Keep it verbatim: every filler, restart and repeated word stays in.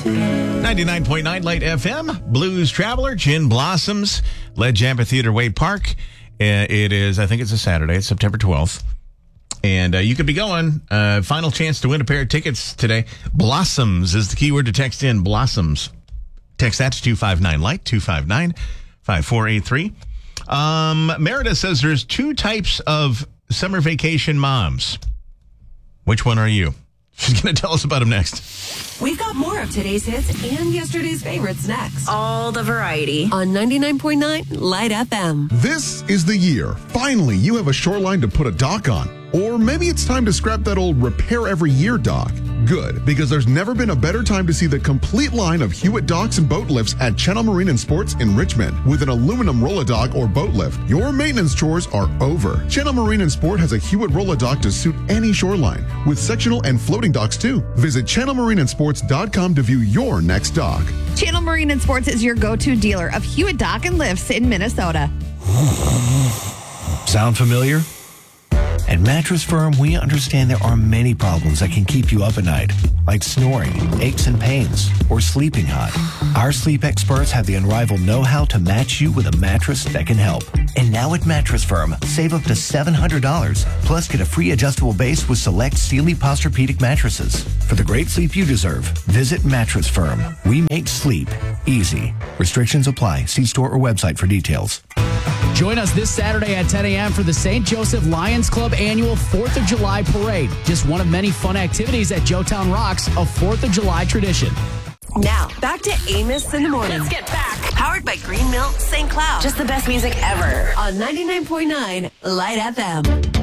ninety-nine point nine Light F M, Blues Traveler, Gin Blossoms, Ledge Amphitheater, Wade Park. Uh, it is, I think it's a Saturday. It's September twelfth. And uh, you could be going. Uh, final chance to win a pair of tickets today. Blossoms is the keyword to text in. Blossoms. Text that to two five nine Light, two five nine, five four eight three. Um, Meredith says there's two types of summer vacation moms. Which one are you? She's going to tell us about them next. We've got more of today's hits and yesterday's favorites next. All the variety. On ninety-nine point nine Light F M. This is the year. Finally, you have a shoreline to put a dock on. Or maybe it's time to scrap that old repair every year dock. Good, because there's never been a better time to see the complete line of Hewitt docks and boat lifts at Channel Marine and Sports in Richmond. With an aluminum roll-a-dock or boat lift, your maintenance chores are over. Channel Marine and Sport has a Hewitt roll-a-dock to suit any shoreline, with sectional and floating docks too. Visit channel marine and sports dot com to view your next dock. Channel Marine and Sports is your go-to dealer of Hewitt dock and lifts in Minnesota. Sound familiar? At Mattress Firm, we understand there are many problems that can keep you up at night, like snoring, aches and pains, or sleeping hot. Our sleep experts have the unrivaled know-how to match you with a mattress that can help. And now at Mattress Firm, save up to seven hundred dollars, plus get a free adjustable base with select Sealy Posturepedic mattresses. For the great sleep you deserve, visit Mattress Firm. We make sleep easy. Restrictions apply. See store or website for details. Join us this Saturday at ten a.m. for the Saint Joseph Lions Club annual fourth of July parade. Just one of many fun activities at Joetown Rocks, a fourth of July tradition. Now, back to Amos in the Morning. Let's get back. Powered by Green Milk Saint Cloud. Just the best music ever. On ninety-nine point nine Light F M.